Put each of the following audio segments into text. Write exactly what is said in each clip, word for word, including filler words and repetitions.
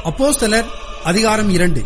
அப்போஸ்தலர் அதிகாரம் இரண்டு.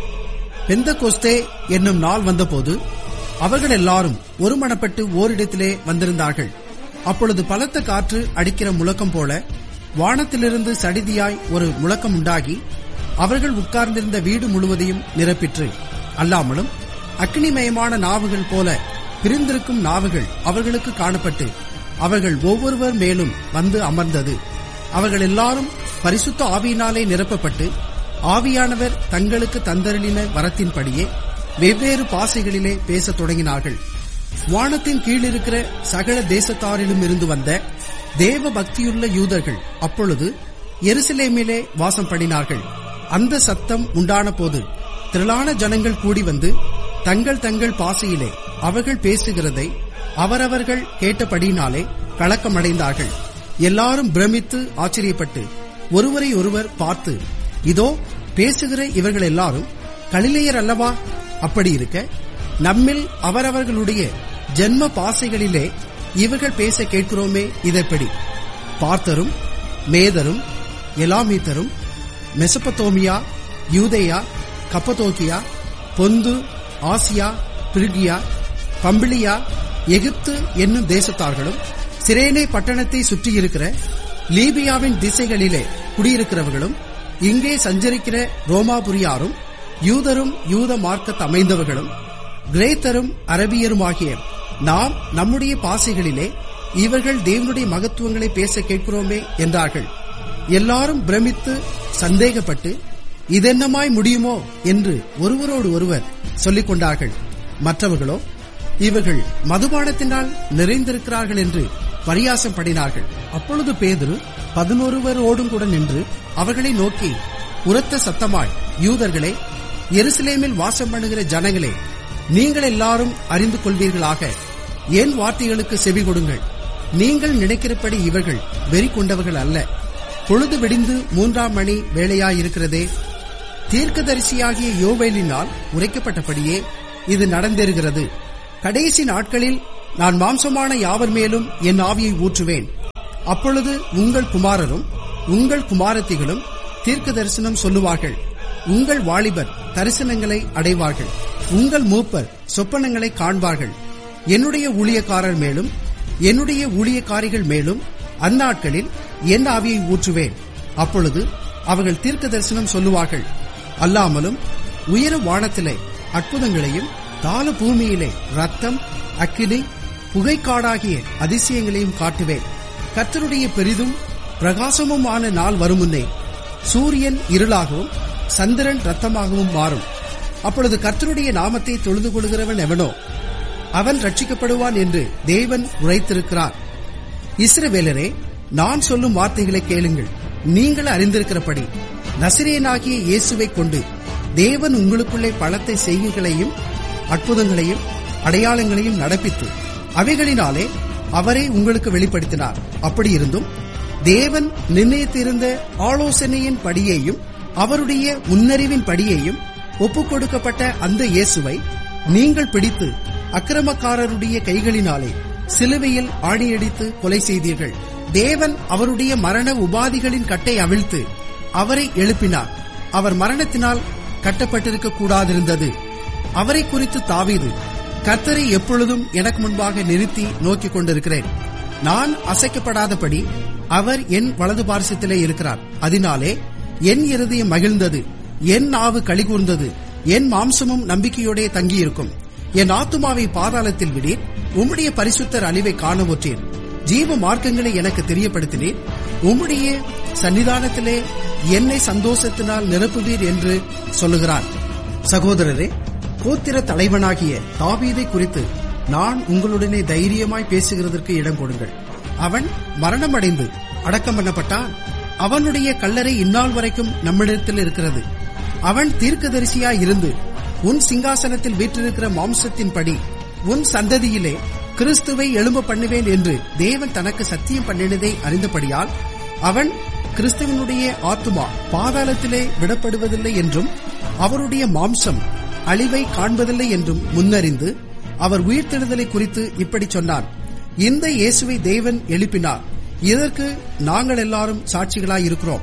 பெந்தெகொஸ்தே என்னும் நாள் வந்தபோது அவர்கள் எல்லாரும் ஒருமனப்பட்டு ஓரிடத்திலே வந்திருந்தார்கள். அப்பொழுது பலத்த காற்று அடிக்கிற முழக்கம் போல வானத்திலிருந்து சடிதியாய் ஒரு முழக்கம் உண்டாகி அவர்கள் உட்கார்ந்திருந்த வீடு முழுவதையும் நிரப்பிற்று. அல்லாமலும் அக்னிமயமான நாவுகள் போல பிரிந்திருக்கும் நாவுகள் அவர்களுக்கு காணப்பட்டு அவர்கள் ஒவ்வொருவர் மேலும் வந்து அமர்ந்தது. அவர்கள் எல்லாரும் பரிசுத்த ஆவியினாலே நிரப்பப்பட்டு ஆவியானவர் தங்களுக்கு தந்தருளின வரத்தின்படியே வெவ்வேறு பாசைகளிலே பேசத் தொடங்கினார்கள். வானத்தின் கீழிருக்கிற சகல தேசத்தாரிலும் இருந்து வந்த தேவ பக்தியுள்ள யூதர்கள் அப்பொழுது எருசலேமிலே வாசம் பண்ணினார்கள். அந்த சத்தம் உண்டான போது திரளான ஜனங்கள் கூடி வந்து தங்கள் தங்கள் பாசையிலே அவர்கள் பேசுகிறதை அவரவர்கள் கேட்டபடியினாலே கலக்கமடைந்தார்கள். எல்லாரும் பிரமித்து ஆச்சரியப்பட்டு ஒருவரை ஒருவர் பார்த்து, இதோ பேசுகிற இவர்கள் எல்லாரும் கலிலேயர் அல்லவா? அப்படி இருக்க நம்மில் அவரவர்களுடைய ஜென்ம பாசைகளிலே இவர்கள் பேச கேட்கிறோமே, இதெப்படி? பார்த்தரும் மேதரும் எலாமீத்தரும் மெசொப்பொத்தேமியா, யூதேயா, கப்பதோக்கியா, பொந்து, ஆசியா, பிரிகியா, பம்பிலியா, எகிப்து என்னும் தேசத்தார்களும் சிரேனே பட்டணத்தை சுற்றியிருக்கிற லீபியாவின் திசைகளிலே குடியிருக்கிறவர்களும் இங்கே சஞ்சரிக்கிற ரோமாபுரியாரும் யூதரும் யூத மார்க்கத்து அமைந்தவர்களும் கிரேத்தரும் அரபியருமாகிய நாம் நம்முடைய பாசைகளிலே இவர்கள் தேவனுடைய மகத்துவங்களை பேச கேட்கிறோமே என்றார்கள். எல்லாரும் பிரமித்து சந்தேகப்பட்டு இதென்னமாய் முடியுமோ என்று ஒருவரோடு ஒருவர் சொல்லிக் கொண்டார்கள். மற்றவர்களோ இவர்கள் மதுபானத்தினால் நிறைந்திருக்கிறார்கள் என்று பரியாசம் பண்ணினார்கள். அப்பொழுது பேதுரு பதினொருவரோடும் கூட நின்று அவர்களை நோக்கி உரத்த சத்தமாய், யூதர்களே, எருசலேமில் வாசம் பண்ணுகிற ஜனங்களே, நீங்கள் எல்லாரும் அறிந்து கொள்வீர்களாக, என் வார்த்தைகளுக்கு செவி கொடுங்கள். நீங்கள் நினைக்கிறபடி இவர்கள் வெறி கொண்டவர்கள் அல்ல. பொழுது விடிந்து மூன்றாம் மணி வேளையாயிருக்கிறதே. தீர்க்கதரிசியாகிய யோவேலினால் உரைக்கப்பட்டபடியே இது நடந்தேறுகிறது. கடைசி நாட்களில் நான் மாம்சமான யாவர் மேலும் என் ஆவியை ஊற்றுவேன். அப்பொழுது உங்கள் குமாரரும் உங்கள் குமாரத்திகளும் தீர்க்க தரிசனம் சொல்லுவார்கள். உங்கள் வாலிபர் தரிசனங்களை அடைவார்கள். உங்கள் மூப்பர் சொப்பனங்களை காண்பார்கள். என்னுடைய ஊழியக்காரர் மேலும் என்னுடைய ஊழியக்காரிகள் மேலும் அந்நாட்களில் என் ஆவியை ஊற்றுவேன். அப்பொழுது அவர்கள் தீர்க்க தரிசனம் சொல்லுவார்கள். அல்லாமலும் உயர வானத்திலே அற்புதங்களையும் தாழ பூமியிலே ரத்தம், அக்கினி, புகைக்காடாகிய அதிசயங்களையும் காட்டுவேன். கர்த்தருடைய பெரிதும் பிரகாசமுமான நாள் வரும் முன்னே சூரியன் இருளாகவும் சந்திரன் ரத்தமாகவும் மாறும். அப்பொழுது கர்த்தருடைய நாமத்தை தொழுது கொள்கிறவன் எவனோ அவன் ரட்சிக்கப்படுவான் என்று தேவன் உரைத்திருக்கிறார். இஸ்ரவேலரே, நான் சொல்லும் வார்த்தைகளை கேளுங்கள். நீங்கள் அறிந்திருக்கிறபடி நசரேயனாகிய இயேசுவை கொண்டு தேவன் உங்களுக்குள்ளே பலத்தை செய்கைகளையும் அற்புதங்களையும் அடையாளங்களையும் நடப்பித்து அவைகளினாலே அவரை உங்களுக்கு வெளிப்படுத்தினார். அப்படி இருந்தும் தேவன் நிர்ணயித்திருந்த ஆலோசனையின் படியையும் அவருடைய முன்னறிவின் படியையும் ஒப்புக் கொடுக்கப்பட்ட அந்த இயேசுவை நீங்கள் பிடித்து அக்கிரமக்காரருடைய கைகளினாலே சிலுவையில் ஆணியடித்து கொலை செய்தீர்கள். தேவன் அவருடைய மரண உபாதிகளின் கட்டை அவிழ்த்து அவரை எழுப்பினார். அவர் மரணத்தினால் கட்டப்பட்டிருக்க கூடாதிருந்தது. அவரை குறித்து தாவீது, கர்த்தரை எப்பொழுதும் எனக்கு முன்பாக நிறுத்தி நோக்கிக் கொண்டிருக்கிறேன். நான் அசைக்கப்படாதபடி அவர் என் வலது பார்சத்திலே இருக்கிறார். அதனாலே என் இருதயம் மகிழ்ந்தது, என் நாவு களிகூர்ந்தது, என் மாம்சமும் நம்பிக்கையோடே தங்கியிருக்கும். என் ஆத்துமாவை பாதாளத்தில் விடீர். உம்முடைய பரிசுத்தர் அழிவை காணவுற்றீர். ஜீவ மார்க்கங்களை எனக்கு தெரியப்படுத்தினீர். உம்முடைய சன்னிதானத்திலே என்னை சந்தோஷத்தினால் நிரப்புவீர் என்று சொல்லுகிறார். சகோதரரே, கோத்திர தலைவனாகிய தாவீதை குறித்து நான் உங்களுடனே தைரியமாய் பேசுகிறதற்கு இடம் கொடுங்கள். அவன் மரணமடைந்து அடக்கம் பண்ணப்பட்டான். அவனுடைய கல்லறை இந்நாள் வரைக்கும் நம்மிடத்தில் இருக்கிறது. அவன் தீர்க்கதரிசியாய் இருந்து உன் சிங்காசனத்தில் வீற்றிருக்கிற மாம்சத்தின்படி உன் சந்ததியிலே கிறிஸ்துவை எழும்ப பண்ணுவேன் என்று தேவன் தனக்கு சத்தியம் பண்ணினதை அறிந்தபடியால் அவன் கிறிஸ்துவனுடைய ஆத்துமா பாதாளத்திலே விடப்படுவதில்லை என்றும் அவருடைய மாம்சம் அழிவை காண்பதில்லை என்றும் முன்னறிந்து அவர் உயிர்த்தெழுதலை குறித்து இப்படி சொன்னான். இந்த இயேசுவை தேவன் எழுப்பினார். இதற்கு நாங்கள் எல்லாரும் சாட்சிகளாயிருக்கிறோம்.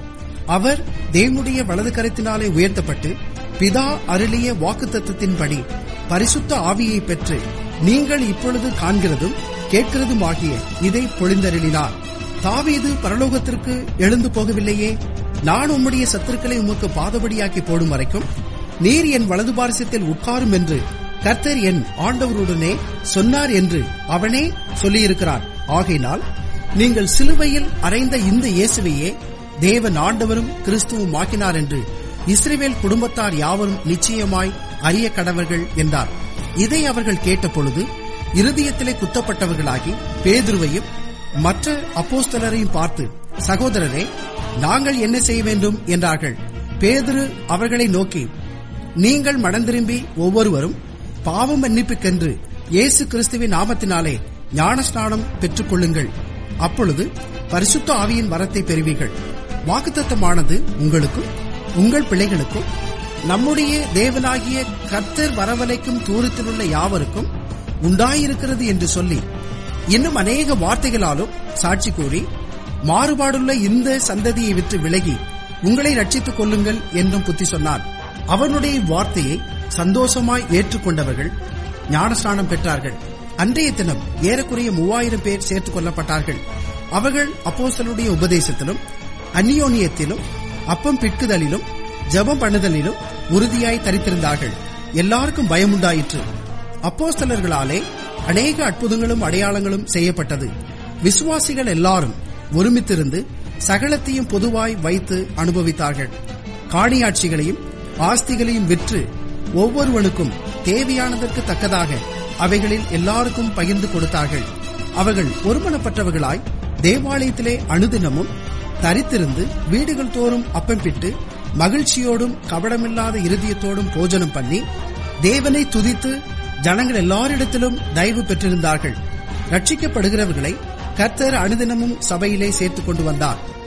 அவர் தேவனுடைய வலது கரத்தினாலே உயர்த்தப்பட்டு பிதா அருளிய வாக்குத்தத்தத்தின்படி பரிசுத்த ஆவியை பெற்று நீங்கள் இப்பொழுது காண்கிறதும் கேட்கிறதும் ஆகிய இதை பொழிந்தருளினார். தாவீது பரலோகத்திற்கு எழுந்து போகவில்லையே, நான் உம்முடைய சத்துருக்களை உமக்கு பாதபடியாக்கி போடும் வரைக்கும் நீர் என் வலது பாரசத்தில் உட்காரும் என்று கர்த்தர் என் ஆண்டவருடனே சொன்னார் என்று அவனே சொல்லியிருக்கிறார். ஆகையினால் நீங்கள் சிலுவையில் அறைந்த இந்த இயேசுவையே தேவன் ஆண்டவரும் கிறிஸ்துவும் ஆக்கினார் என்று இஸ்ரவேல் குடும்பத்தார் யாவரும் நிச்சயமாய் அறிய கடவர்கள் என்றார். இதை அவர்கள் கேட்ட பொழுது இருதயத்திலே குத்தப்பட்டவர்களாகி பேதுருவையும் மற்ற அப்போஸ்தலரையும் பார்த்து, சகோதரரே, நாங்கள் என்ன செய்ய வேண்டும் என்றார்கள். பேதுரு அவர்களை நோக்கி, நீங்கள் மனந்திரும்பி ஒவ்வொருவரும் பாவம் மன்னிப்புக்கென்று இயேசு கிறிஸ்துவின் நாமத்தினாலே ஞானஸ்நானம் பெற்றுக் கொள்ளுங்கள். அப்பொழுது பரிசுத்த ஆவியின் வரத்தை பெறுவீர்கள். வாக்குத்தத்தமானது உங்களுக்கும் உங்கள் பிள்ளைகளுக்கும் நம்முடைய தேவனாகிய கர்த்தர் வரவழைக்கும் தூரத்திலுள்ள யாவருக்கும் உண்டாயிருக்கிறது என்று சொல்லி இன்னும் அநேக வார்த்தைகளாலும் சாட்சி கூறி, மாறுபாடுள்ள இந்த சந்ததியை விட்டு விலகி உங்களை ரட்சித்துக் கொள்ளுங்கள் என்றும் புத்தி சொன்னார். அவனுடைய வார்த்தையை சந்தோஷமாய் ஏற்றுக்கொண்டவர்கள் ஞானஸ்நானம் பெற்றார்கள். அன்றைய தினம் ஏறக்குறைய மூவாயிரம் பேர் சேர்த்துக் கொள்ளப்பட்டார்கள். அவர்கள் அப்போஸ்தலருடைய உபதேசத்திலும் அந்நியோன்யத்திலும் அப்பம் பிட்குதலிலும் ஜெபம் பண்ணுதலிலும் உறுதியாய் தரித்திருந்தார்கள். எல்லாருக்கும் பயமுண்டாயிற்று. அப்போஸ்தலர்களாலே அநேக அற்புதங்களும் அடையாளங்களும் செய்யப்பட்டது. விசுவாசிகள் எல்லாரும் ஒருமித்திருந்து சகலத்தையும் பொதுவாய் வைத்து அனுபவித்தார்கள். காணியாட்சிகளையும் ஆஸ்திகளையும் விற்று ஒவ்வொருவனுக்கும் தேவையானதற்கு தக்கதாக அவைகளில் எல்லாருக்கும் பகிர்ந்து கொடுத்தார்கள். அவர்கள் ஒருமனப்பட்டவர்களாய் தேவாலயத்திலே அனுதினமும் தரித்திருந்து வீடுகள் தோறும் அப்பம்பிட்டு மகிழ்ச்சியோடும் கபடமில்லாத இருதயத்தோடும் போஜனம் பண்ணி தேவனை துதித்து ஜனங்கள் எல்லாரிடத்திலும் தயவு பெற்றிருந்தார்கள். ரட்சிக்கப்படுகிறவர்களை கர்த்தர் அனுதினமும் சபையிலே சேர்த்துக் கொண்டு வந்தார்.